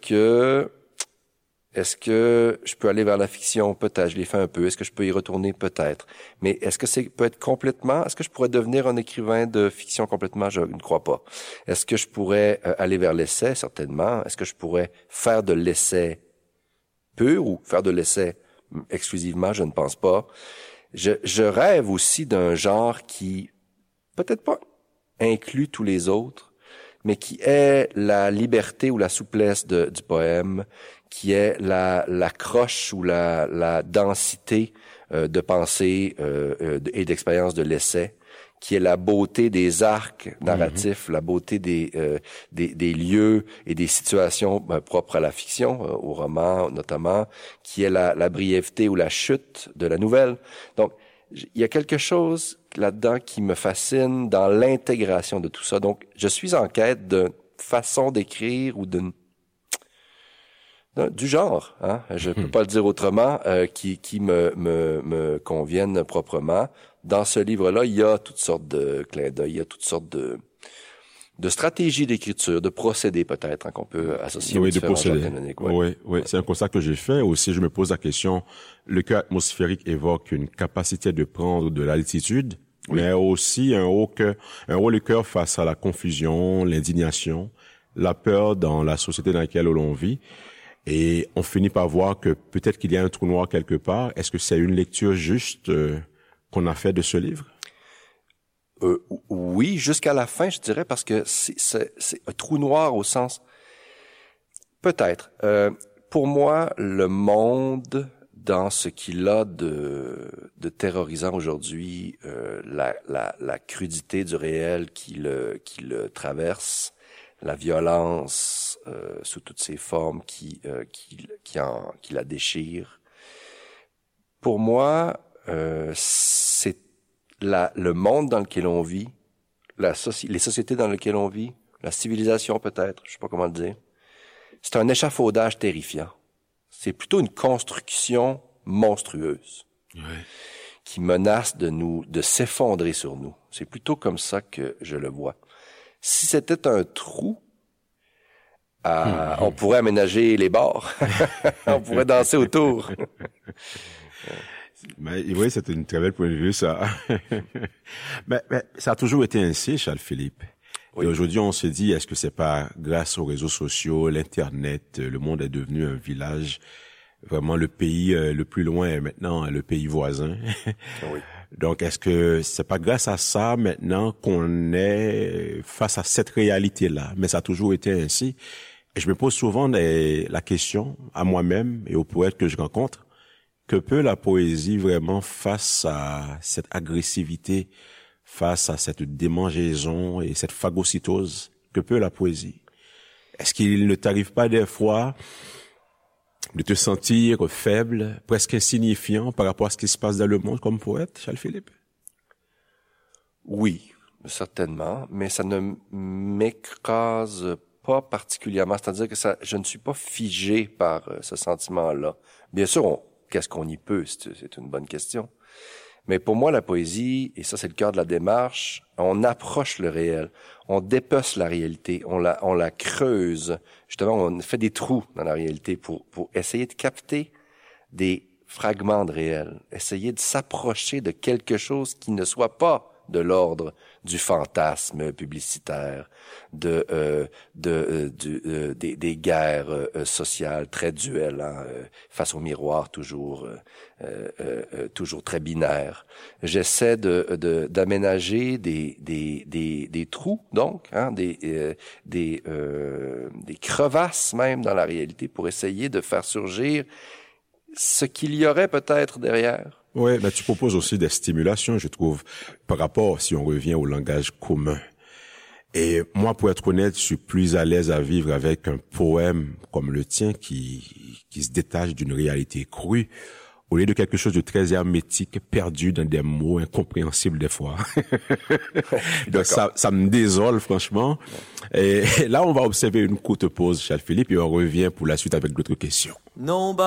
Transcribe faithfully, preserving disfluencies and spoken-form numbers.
que est-ce que je peux aller vers la fiction? Peut-être, je l'ai fait un peu. Est-ce que je peux y retourner? Peut-être. Mais est-ce que c'est peut être complètement? Est-ce que je pourrais devenir un écrivain de fiction complètement? Je ne crois pas. Est-ce que je pourrais euh, aller vers l'essai? Certainement. Est-ce que je pourrais faire de l'essai pur ou faire de l'essai exclusivement? Je ne pense pas. Je, je rêve aussi d'un genre qui, peut-être pas inclut tous les autres, mais qui est la liberté ou la souplesse de, du poème, qui est la, la croche ou la, la densité euh, de pensée euh, euh, et d'expérience de l'essai, qui est la beauté des arcs narratifs, mm-hmm. la beauté des, euh, des des lieux et des situations ben, propres à la fiction, euh, au roman notamment, qui est la, la brièveté ou la chute de la nouvelle. Donc, il y a quelque chose là-dedans qui me fascine dans l'intégration de tout ça. Donc, je suis en quête d'une façon d'écrire ou d'une du genre, hein, je peux pas le dire autrement, euh, qui qui me me me conviennent proprement. Dans ce livre-là, il y a toutes sortes de clins d'œil, il y a toutes sortes de de stratégies d'écriture, de procédés peut-être hein, qu'on peut associer oui, aux différents genres canoniques. Oui, oui, oui. C'est un constat que j'ai fait. Aussi, je me pose la question, le cœur atmosphérique évoque une capacité de prendre de l'altitude, oui. mais aussi un haut cœur, un haut le cœur face à la confusion, l'indignation, la peur dans la société dans laquelle l'on vit. Et on finit par voir que peut-être qu'il y a un trou noir quelque part. Est-ce que c'est une lecture juste euh, qu'on a fait de ce livre? Euh, oui, jusqu'à la fin, je dirais, parce que c'est, c'est, c'est un trou noir au sens... Peut-être. Euh, pour moi, le monde, dans ce qu'il a de, de terrorisant aujourd'hui, euh, la, la, la crudité du réel qui le, qui le traverse, la violence euh, sous toutes ses formes qui euh, qui qui, en, qui la déchire. Pour moi, euh, c'est la le monde dans lequel on vit, la soci- les sociétés dans lesquelles on vit, la civilisation peut-être, je sais pas comment le dire. C'est un échafaudage terrifiant. C'est plutôt une construction monstrueuse ouais. qui menace de nous de s'effondrer sur nous. C'est plutôt comme ça que je le vois. Si c'était un trou, euh, mmh. on pourrait aménager les bords. On pourrait danser autour. Mais oui, c'est une très belle point de vue, ça. mais, mais ça a toujours été ainsi, Charles-Philippe. Oui. Et aujourd'hui, on se dit, est-ce que c'est pas grâce aux réseaux sociaux, l'Internet, le monde est devenu un village, vraiment le pays euh, le plus loin est maintenant le pays voisin. Oui. Donc, est-ce que c'est pas grâce à ça maintenant qu'on est face à cette réalité-là? Mais ça a toujours été ainsi. Et je me pose souvent des, la question à moi-même et aux poètes que je rencontre, que peut la poésie vraiment face à cette agressivité, face à cette démangeaison et cette phagocytose? Que peut la poésie? Est-ce qu'il ne t'arrive pas des fois de te sentir faible, presque insignifiant par rapport à ce qui se passe dans le monde comme poète, Charles-Philippe? Oui, certainement, mais ça ne m'écrase pas particulièrement. C'est-à-dire que ça, je ne suis pas figé par euh, ce sentiment-là. Bien sûr, on, qu'est-ce qu'on y peut? C'est, c'est une bonne question. Mais pour moi, la poésie, et ça c'est le cœur de la démarche, on approche le réel, on dépece la réalité, on la, on la creuse. Justement, on fait des trous dans la réalité pour, pour essayer de capter des fragments de réel, essayer de s'approcher de quelque chose qui ne soit pas de l'ordre du fantasme publicitaire, de euh, de euh, du, euh, des, des guerres euh, sociales très duelles, hein, euh, face au miroir, toujours euh, euh, euh, toujours très binaire. J'essaie de, de d'aménager des des des des trous, donc, hein, des euh, des euh, des crevasses même dans la réalité pour essayer de faire surgir ce qu'il y aurait peut-être derrière. Oui, mais tu proposes aussi des stimulations, je trouve, par rapport, si on revient au langage commun. Et moi, pour être honnête, je suis plus à l'aise à vivre avec un poème comme le tien qui, qui se détache d'une réalité crue, au lieu de quelque chose de très hermétique, perdu dans des mots incompréhensibles des fois. Donc ça, ça me désole, franchement. Et là, on va observer une courte pause, Charles-Philippe, et on revient pour la suite avec d'autres questions. Non,